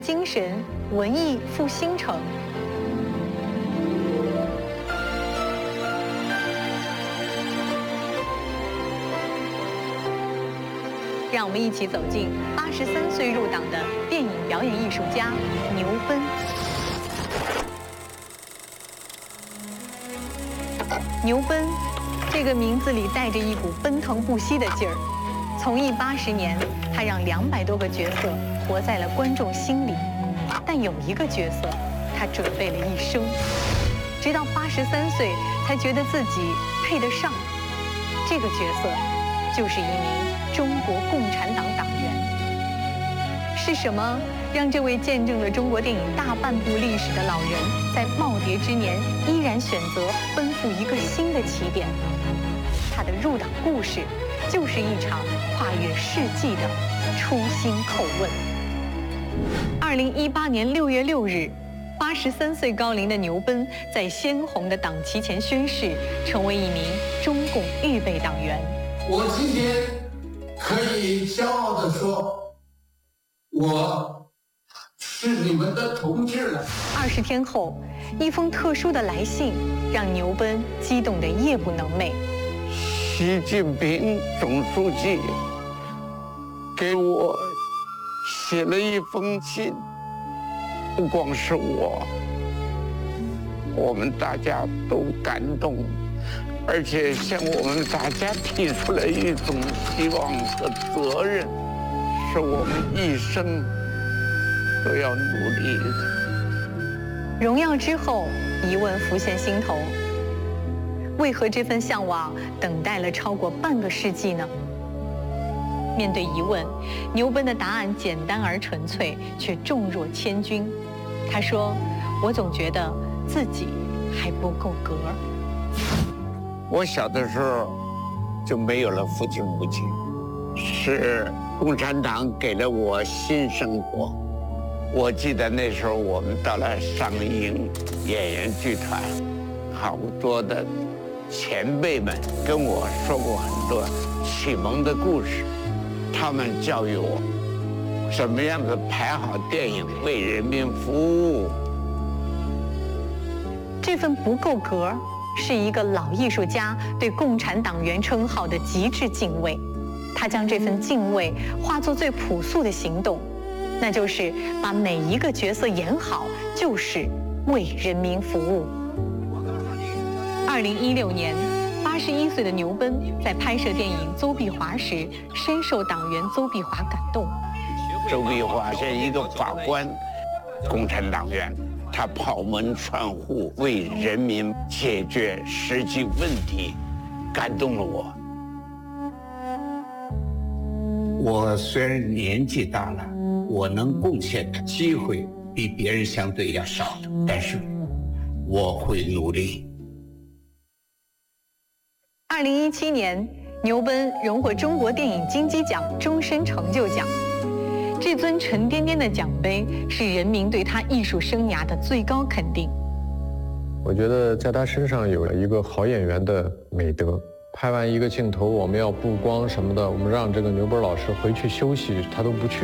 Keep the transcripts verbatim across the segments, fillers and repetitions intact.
精神文艺复兴城。让我们一起走进八十三岁入党的电影表演艺术家牛奔。牛奔这个名字里带着一股奔腾不息的劲儿。从艺八十年，他让两百多个角色活在了观众心里。但有一个角色，他准备了一生，直到八十三岁才觉得自己配得上。这个角色就是一名中国共产党党员。是什么让这位见证了中国电影大半部历史的老人，在耄耋之年依然选择奔赴一个新的起点？他的入党故事，就是一场跨越世纪的初心叩问。二零一八年六月六日，八十三岁高龄的牛奔在鲜红的党旗前宣誓，成为一名中共预备党员。 我今天可以骄傲地说，我是你们的同志了。 二十天后，一封特殊的来信让牛奔激动得夜不能寐。 习近平总书记给我写了一封信，不光是我，我们大家都感动，而且向我们大家提出了一种希望和责任，是我们一生都要努力的。 荣耀之后，疑问浮现心头。为何这份向往等待了超过半个世纪呢？面对疑问，牛奔的答案简单而纯粹，却重若千钧。他说：“我总觉得自己还不够格。” 我小的时候就没有了父亲母亲，是共产党给了我新生活。我记得那时候我们到了上映演员剧团，好多的前辈们跟我说过很多启蒙的故事，他们教育我怎么样子拍好电影，为人民服务。 这份不够格，是一个老艺术家对共产党员称号的极致敬畏。他将这份敬畏化作最朴素的行动，那就是把每一个角色演好，就是为人民服务。二零一六年，八十一岁的牛奔在拍摄电影《邹碧华》时，深受党员邹碧华感动。 邹碧华是一个法官，共产党员，他跑门串户，为人民解决实际问题，感动了我。 我虽然年纪大了，我能贡献的机会比别人相对要少的，但是我会努力。 二零一七年，牛奔荣获中国电影金鸡奖终身成就奖。这尊沉甸甸的奖杯是人民对他艺术生涯的最高肯定。 我觉得在他身上有了一个好演员的美德。拍完一个镜头，我们要布光什么的，我们让这个牛奔老师回去休息，他都不去。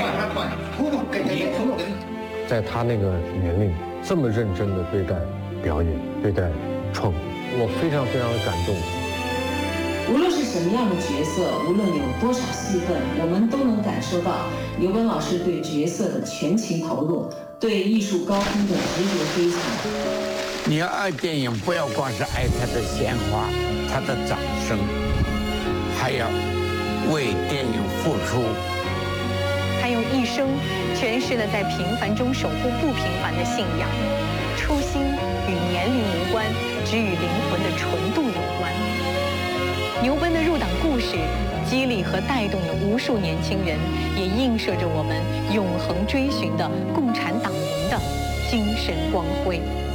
在他那个年龄，这么认真的对待表演，对待创作，我非常非常的感动。 无论是什么样的角色，无论有多少戏份，我们都能感受到牛奔老师对角色的全情投入，对艺术高空的执着追求。 你要爱电影，不要光是爱它的鲜花，它的掌声，还要为电影付出。 他用一生诠释了在平凡中守护不平凡的信仰。初心与年龄无关，只与灵魂的纯度有关。牛奔的入党故事，激励和带动了无数年轻人，也映射着我们永恒追寻的共产党人的精神光辉。